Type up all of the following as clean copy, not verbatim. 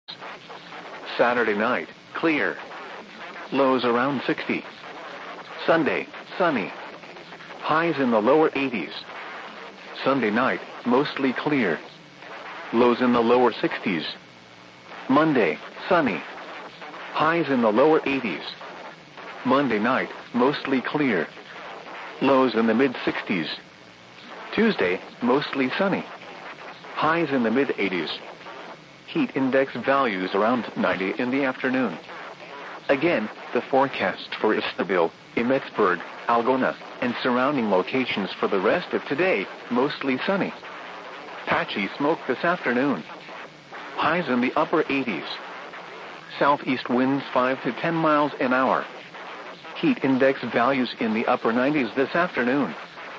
Saturday night, clear. Lows around 60. Sunday, sunny. Highs in the lower 80s. Sunday night, mostly clear. Lows in the lower 60s. Monday, sunny. Highs in the lower 80s. Monday night, mostly clear. Lows in the mid-60s. Tuesday, mostly sunny. Highs in the mid-80s. Heat index values around 90 in the afternoon. Again, the forecast for Istanbul, Emetsburg, Algona, and surrounding locations for the rest of today, mostly sunny. Patchy smoke this afternoon. Highs in the upper 80s. Southeast winds 5 to 10 miles an hour. Heat index values in the upper 90s this afternoon.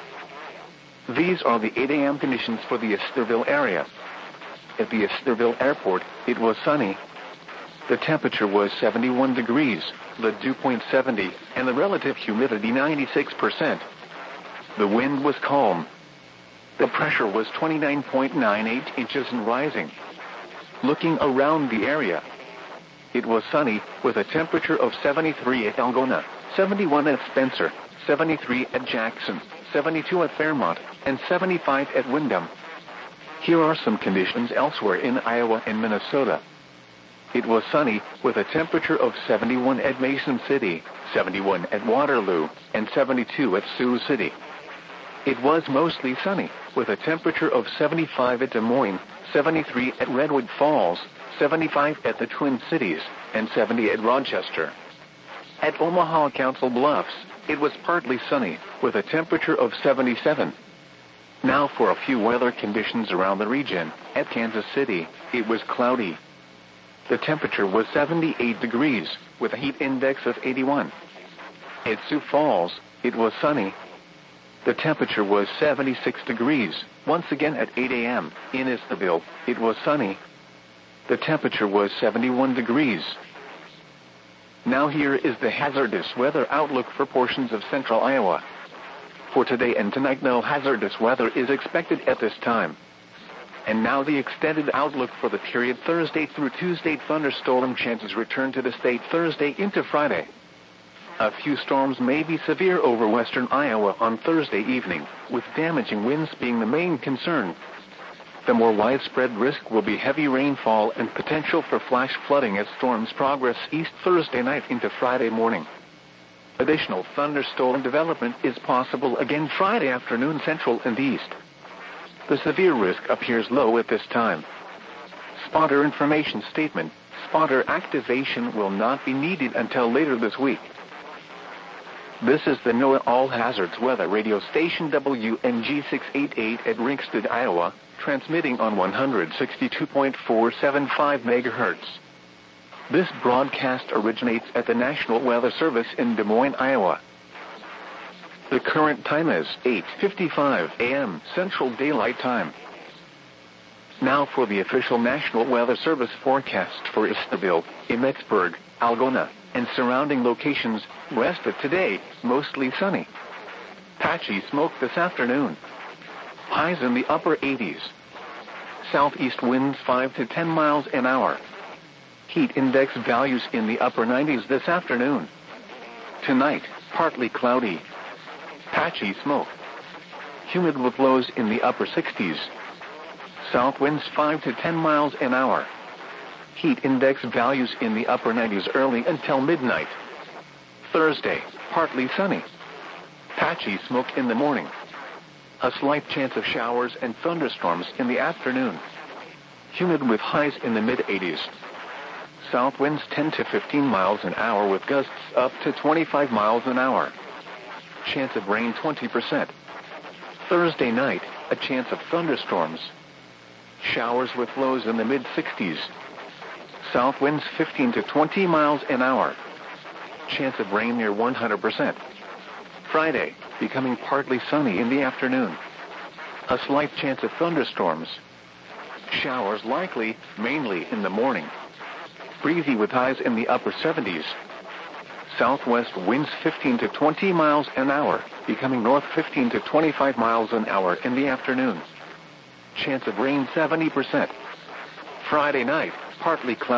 These are the 8 a.m. conditions for the Istanbul area. At the Istanbul airport, it was sunny. The temperature was 71 degrees, the dew point 70, and the relative humidity 96%. The wind was calm. The pressure was 29.98 inches and rising. Looking around the area, it was sunny with a temperature of 73 at Algona, 71 at Spencer, 73 at Jackson, 72 at Fairmont, and 75 at Windham. Here are some conditions elsewhere in Iowa and Minnesota. It was sunny with a temperature of 71 at Mason City, 71 at Waterloo, and 72 at Sioux City. It was mostly sunny with a temperature of 75 at Des Moines, 73 at Redwood Falls, 75 at the Twin Cities, and 70 at Rochester. At Omaha Council Bluffs, it was partly sunny with a temperature of 77. Now for a few weather conditions around the region. At Kansas City, it was cloudy. The temperature was 78 degrees with a heat index of 81. At Sioux Falls, it was sunny. The temperature was 76 degrees. Once again at 8 a.m. in Istanbul, it was sunny. The temperature was 71 degrees. Now here is the hazardous weather outlook for portions of central Iowa. For today and tonight, no hazardous weather is expected at this time. And now the extended outlook for the period Thursday through Tuesday. Thunderstorm chances return to the state Thursday into Friday. A few storms may be severe over western Iowa on Thursday evening, with damaging winds being the main concern. The more widespread risk will be heavy rainfall and potential for flash flooding as storms progress east Thursday night into Friday morning. Additional thunderstorm development is possible again Friday afternoon central and east. The severe risk appears low at this time. Spotter information statement. Spotter activation will not be needed until later this week. This is the NOAA All Hazards Weather Radio Station WNG 688 at Ringsted, Iowa, transmitting on 162.475 MHz. This broadcast originates at the National Weather Service in Des Moines, Iowa. The current time is 8:55 a.m. Central Daylight Time. Now for the official National Weather Service forecast for Istanbul, Emetsburg, Algona, and surrounding locations. Rest of today, mostly sunny. Patchy smoke this afternoon. Highs in the upper 80s. Southeast winds 5 to 10 miles an hour. Heat index values in the upper 90s this afternoon. Tonight, partly cloudy. Patchy smoke. Humid with lows in the upper 60s. South winds 5 to 10 miles an hour. Heat index values in the upper 90s early until midnight. Thursday, partly sunny. Patchy smoke in the morning. A slight chance of showers and thunderstorms in the afternoon. Humid with highs in the mid-80s. South winds 10 to 15 miles an hour with gusts up to 25 miles an hour. Chance of rain 20%. Thursday night, a chance of thunderstorms. Showers with lows in the mid-60s. South winds 15 to 20 miles an hour. Chance of rain near 100%. Friday, becoming partly sunny in the afternoon. A slight chance of thunderstorms. Showers likely, mainly in the morning. Breezy with highs in the upper 70s. Southwest winds 15 to 20 miles an hour, becoming north 15 to 25 miles an hour in the afternoon. Chance of rain 70%. Friday night, partly cloudy.